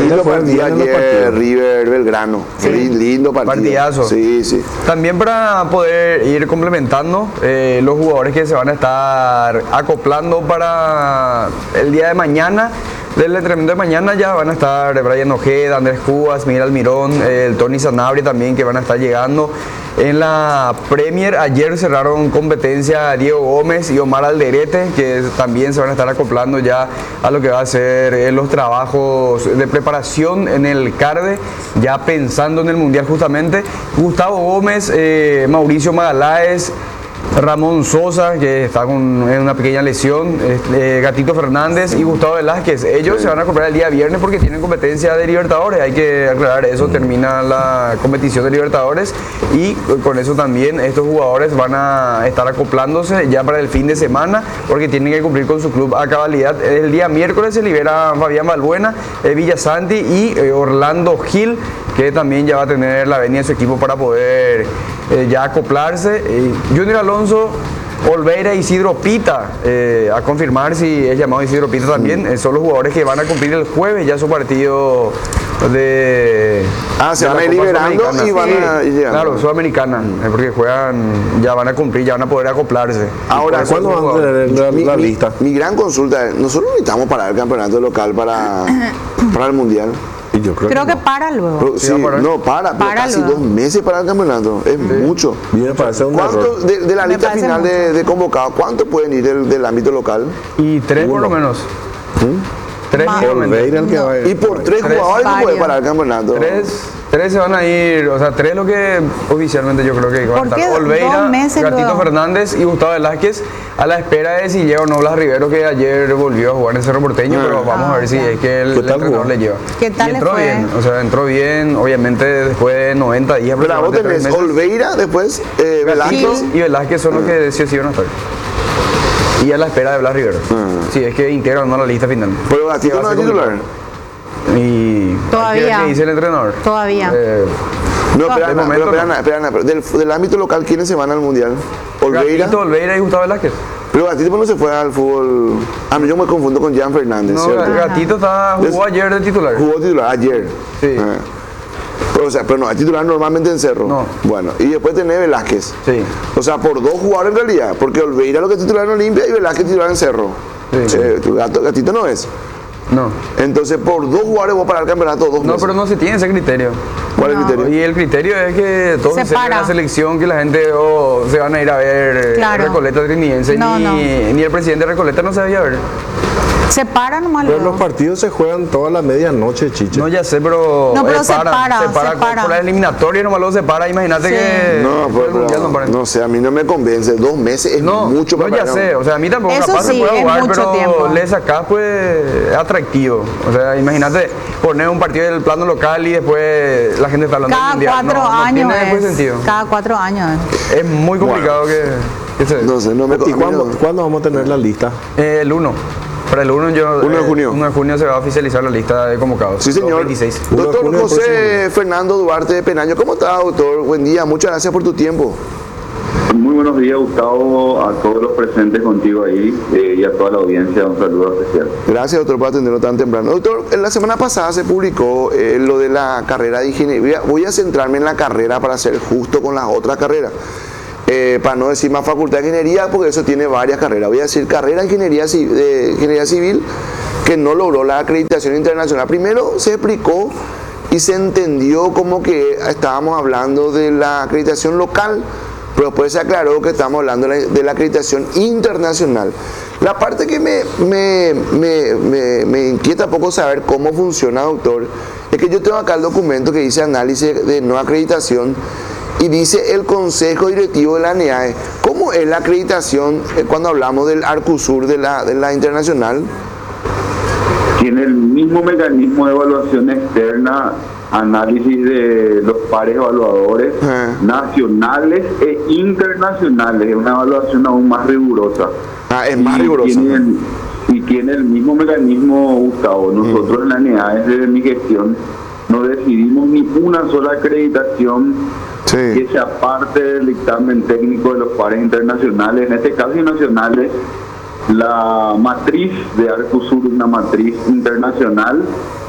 lindo partido ayer, River Belgrano. Sí. Lindo partido. Partidazo. Sí, sí. También para poder ir complementando los jugadores que se van a estar acoplando para el día de mañana. Del entrenamiento de mañana ya van a estar Brian Ojeda, Andrés Cubas, Miguel Almirón, el Tony Sanabria también, que van a estar llegando. En la Premier ayer cerraron competencia Diego Gómez y Omar Alderete, que también se van a estar acoplando ya a lo que va a ser los trabajos de preparación en el CARDE, ya pensando en el Mundial justamente. Gustavo Gómez, Mauricio Magaláes, Ramón Sosa, que está en una pequeña lesión, Gatito Fernández y Gustavo Velázquez. Ellos se van a comprar el día viernes porque tienen competencia de Libertadores. Hay que aclarar eso, termina la competición de Libertadores y con eso también estos jugadores van a estar acoplándose ya para el fin de semana porque tienen que cumplir con su club a cabalidad. El día miércoles se libera Fabián Balbuena, Villasanti y Orlando Gil, que también ya va a tener la venia de su equipo para poder ya acoplarse. Junior Alonso, Olveira y Isidro Pita, a confirmar si es llamado Isidro Pita también, son los jugadores que van a cumplir el jueves ya su partido de... se van a ir liberando y van a ir llegando. Claro, Sudamericana, porque juegan, ya van a cumplir, ya van a poder acoplarse. Ahora, ¿cuándo van a tener la lista? Mi gran consulta es, nosotros necesitamos parar el campeonato local para el Mundial. Y yo creo que para luego. Pero, sí, no, para casi luego. 2 meses para el campeonato, es mucho. Me parece un error. ¿Cuánto de la lista final de convocados, cuántos pueden ir del ámbito local? Y 3 por lo menos. 3 Olveira el que va a ir. Y por 3 jugadores no puede parar el campeonato. 3 se van a ir, o sea, 3 lo que oficialmente yo creo que van a estar. Olveira, Gatito Fernández y Gustavo Velázquez, a la espera de si llega o no Blas Rivero, que ayer volvió a jugar en el Cerro Porteño, pero vamos a ver si es que el entrenador le lleva. ¿Qué tal y entró le fue? bien, o sea, entró bien, obviamente después de 90 días. Pero vos tenés Olveira, después Velázquez y Velázquez son los que sí o sí van a estar. Y a la espera de Blas Rivero. Si es que integran o no la lista final. Pero Gatito no es titular. Y todavía. ¿qué dice el entrenador? Todavía. No, espera, del ámbito local, ¿quiénes se van al Mundial? Olveira y Gustavo Velázquez. Pero Gatito no se fue al fútbol. Yo me confundo con Jan Fernández. No, ¿cierto? Gatito jugó ayer de titular. Jugó titular ayer. Sí. Pero no, es titular normalmente en Cerro. No. Bueno, y después tenés Velázquez. Sí. O sea, por 2 jugadores en realidad, porque Olveira lo que es titular en Olimpia y Velázquez titular en Cerro. Sí. Gatito no es. No. Entonces, por 2 jugadores vos para el campeonato 2 meses. No, pero no se tiene ese criterio. ¿Cuál es el criterio? Y el criterio es que todos se la selección, que la gente se van a ir a ver Recoleta Trinidense, ni el presidente de Recoleta no se veía ver. Se para nomás. Pero los partidos se juegan toda la medianoche, Chiche. No, ya sé, pero... No, pero se para. Por la eliminatoria nomás luego se para, imagínate que... No, no sé, a mí no me convence. 2 meses es mucho para... No, ya sé, o sea, a mí tampoco eso capaz sí, se puede jugar, pero tiempo. le sacás pues atractivo. O sea, imagínate poner un partido del plano local y después la gente está hablando del Mundial. Cada 4 años tiene después sentido. Cada 4 años es muy complicado que se... No sé, no me... ¿Y cuándo vamos a tener la lista? El 1. Para el 1 de junio. 1 de junio se va a oficializar la lista de convocados. Sí, señor. 26. Doctor José Fernando Duarte de Penaño, ¿cómo está, doctor? Buen día, muchas gracias por tu tiempo. Muy buenos días, Gustavo, a todos los presentes contigo ahí y a toda la audiencia, un saludo especial. Gracias, doctor, por atenderlo tan temprano. Doctor, la semana pasada se publicó lo de la carrera de ingeniería. Voy a centrarme en la carrera para ser justo con las otras carreras. Para no decir más facultad de ingeniería, porque eso tiene varias carreras. Voy a decir carrera de ingeniería civil que no logró la acreditación internacional. Primero se explicó y se entendió como que estábamos hablando de la acreditación local, pero después se aclaró que estamos hablando de la acreditación internacional. La parte que me inquieta poco saber cómo funciona, doctor, es que yo tengo acá el documento que dice análisis de no acreditación y dice el Consejo Directivo de la ANEAE. ¿Cómo es la acreditación cuando hablamos del Arcusur de la internacional? Tiene el mismo mecanismo de evaluación externa, análisis de los pares evaluadores nacionales e internacionales, es una evaluación aún más rigurosa. Es más rigurosa. Y tiene el mismo mecanismo, Gustavo. Nosotros en la ANEAE, desde mi gestión, no decidimos ni una sola acreditación que sea parte del dictamen técnico de los pares internacionales, en este caso y nacionales. La matriz de Arcusur es una matriz internacional